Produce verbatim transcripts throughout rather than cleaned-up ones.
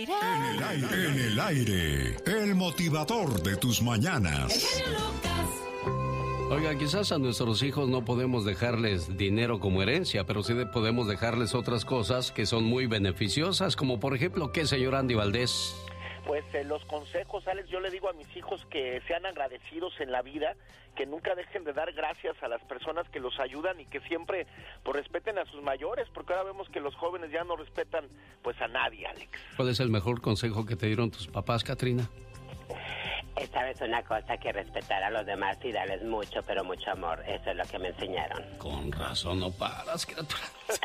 aire. En el aire. En el aire. El motivador de tus mañanas. Oiga, quizás a nuestros hijos no podemos dejarles dinero como herencia, pero sí podemos dejarles otras cosas que son muy beneficiosas, como por ejemplo, ¿qué, señor Andy Valdés? Pues eh, los consejos, Alex, yo le digo a mis hijos que sean agradecidos en la vida, que nunca dejen de dar gracias a las personas que los ayudan y que siempre pues respeten a sus mayores, porque ahora vemos que los jóvenes ya no respetan pues a nadie, Alex. ¿Cuál es el mejor consejo que te dieron tus papás, Katrina? Esta vez una cosa, que respetar a los demás y darles mucho, pero mucho amor. Eso es lo que me enseñaron. Con razón no paras, criatura.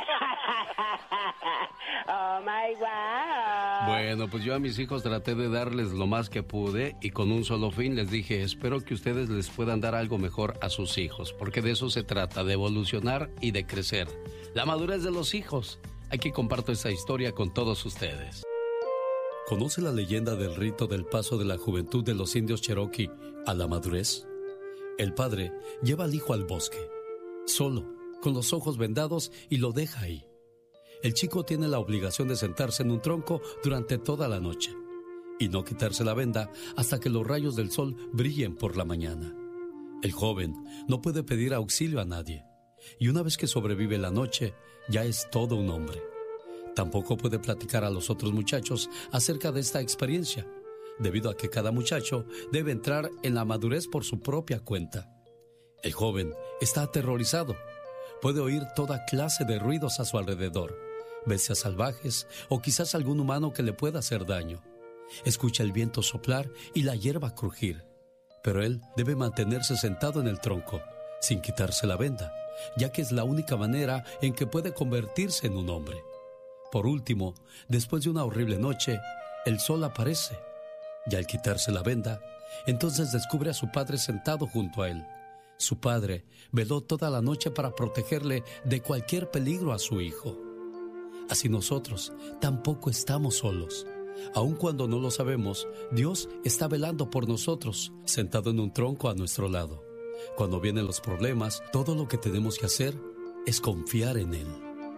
Oh my God. Bueno, pues yo a mis hijos traté de darles lo más que pude y con un solo fin les dije, espero que ustedes les puedan dar algo mejor a sus hijos, porque de eso se trata, de evolucionar y de crecer. La madurez de los hijos. Aquí comparto esta historia con todos ustedes. ¿Conoce la leyenda del rito del paso de la juventud de los indios Cherokee a la madurez? El padre lleva al hijo al bosque, solo, con los ojos vendados, y lo deja ahí. El chico tiene la obligación de sentarse en un tronco durante toda la noche y no quitarse la venda hasta que los rayos del sol brillen por la mañana. El joven no puede pedir auxilio a nadie y una vez que sobrevive la noche, ya es todo un hombre. Tampoco puede platicar a los otros muchachos acerca de esta experiencia, debido a que cada muchacho debe entrar en la madurez por su propia cuenta. El joven está aterrorizado. Puede oír toda clase de ruidos a su alrededor, bestias salvajes o quizás algún humano que le pueda hacer daño. Escucha el viento soplar y la hierba crujir, pero él debe mantenerse sentado en el tronco, sin quitarse la venda, ya que es la única manera en que puede convertirse en un hombre. Por último, después de una horrible noche, el sol aparece y al quitarse la venda, entonces descubre a su padre sentado junto a él. Su padre veló toda la noche para protegerle de cualquier peligro a su hijo. Así nosotros tampoco estamos solos. Aun cuando no lo sabemos, Dios está velando por nosotros, sentado en un tronco a nuestro lado. Cuando vienen los problemas, todo lo que tenemos que hacer es confiar en Él.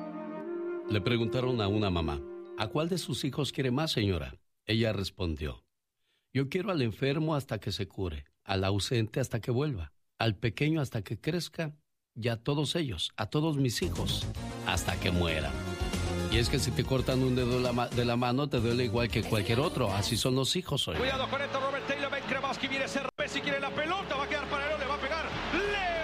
Le preguntaron a una mamá, ¿a cuál de sus hijos quiere más, señora? Ella respondió, yo quiero al enfermo hasta que se cure, al ausente hasta que vuelva, al pequeño hasta que crezca y a todos ellos, a todos mis hijos, hasta que mueran. Y es que si te cortan un dedo de la, ma- de la mano, te duele igual que cualquier otro. Así son los hijos hoy. Cuidado con esto, Robert Taylor, Ben Kremoski viene ese Messi, quiere la pelota, va a quedar para Leo, le va a pegar Leo.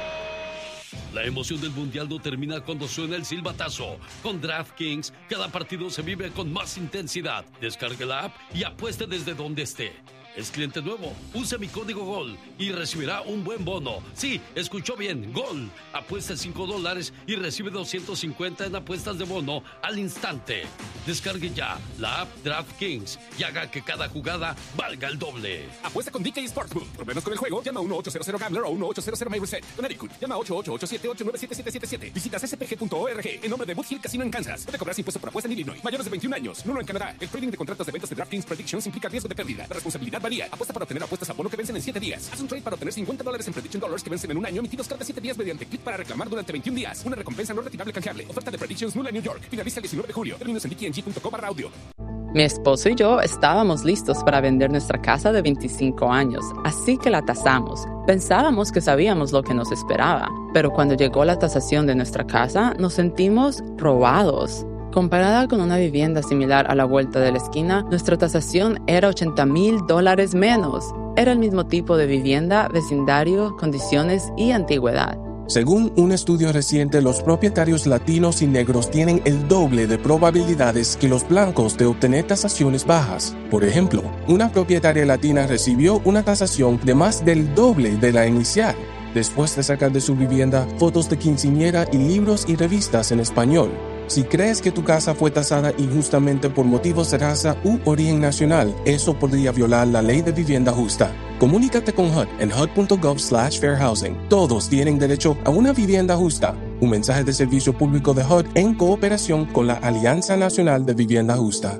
La emoción del Mundial no termina cuando suena el silbatazo. Con DraftKings, cada partido se vive con más intensidad. Descargue la app y apueste desde donde esté. ¿Es cliente nuevo? Use mi código GOL y recibirá un buen bono. Sí, escuchó bien, GOL. Apuesta cinco dólares y recibe doscientos cincuenta en apuestas de bono al instante. Descargue ya la app DraftKings y haga que cada jugada valga el doble. Apuesta con D K Sportsbook. Problemas con el juego, llama a uno ocho cero cero Gambler o uno ocho cero cero My Reset. Connecticut, llama a ocho ocho ocho siete ocho nueve siete siete siete siete. Visita c c p g punto org en nombre de Boot Hill Casino en Kansas. Puede cobrar impuesto por apuesta en Illinois. Mayores de veintiún años, no en Canadá. El trading de contratos de ventas de DraftKings Predictions implica riesgo de pérdida. La responsabilidad varía. Apuesta para obtener apuestas a bono que vencen en siete días. Haz un trade para obtener cincuenta dólares en Prediction Dollars que vencen en un año, emitidos cada siete días mediante clic para reclamar durante veintiún días. Una recompensa no retirable canjeable. Oferta de Predictions nula en New York. Finaliza el diecinueve de julio. Términos en d k n g punto com barra audio. Mi esposo y yo estábamos listos para vender nuestra casa de veinticinco años, así que la tasamos. Pensábamos que sabíamos lo que nos esperaba, pero cuando llegó la tasación de nuestra casa, nos sentimos robados. Comparada con una vivienda similar a la vuelta de la esquina, nuestra tasación era ochenta mil dólares menos. Era el mismo tipo de vivienda, vecindario, condiciones y antigüedad. Según un estudio reciente, los propietarios latinos y negros tienen el doble de probabilidades que los blancos de obtener tasaciones bajas. Por ejemplo, una propietaria latina recibió una tasación de más del doble de la inicial, después de sacar de su vivienda fotos de quinceañera y libros y revistas en español. Si crees que tu casa fue tasada injustamente por motivos de raza u origen nacional, eso podría violar la ley de vivienda justa. Comunícate con H U D en H U D punto gov slash fair housing. Todos tienen derecho a una vivienda justa. Un mensaje de servicio público de H U D en cooperación con la Alianza Nacional de Vivienda Justa.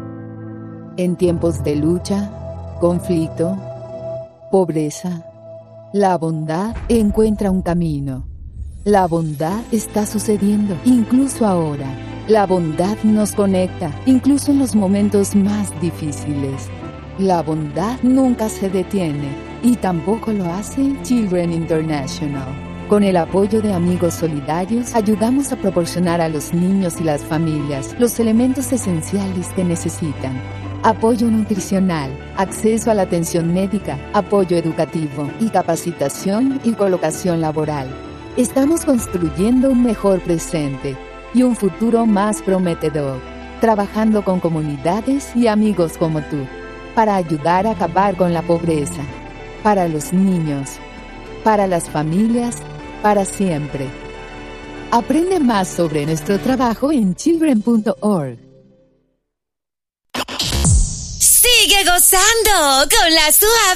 En tiempos de lucha, conflicto, pobreza, la bondad encuentra un camino. La bondad está sucediendo, incluso ahora, La bondad nos conecta, incluso en los momentos más difíciles. La bondad nunca se detiene, y tampoco lo hace Children International. Con el apoyo de Amigos Solidarios, ayudamos a proporcionar a los niños y las familias los elementos esenciales que necesitan. Apoyo nutricional, acceso a la atención médica, apoyo educativo y capacitación y colocación laboral. Estamos construyendo un mejor presente y un futuro más prometedor, trabajando con comunidades y amigos como tú, para ayudar a acabar con la pobreza, para los niños, para las familias, para siempre. Aprende más sobre nuestro trabajo en children punto org. Sigue gozando con la suave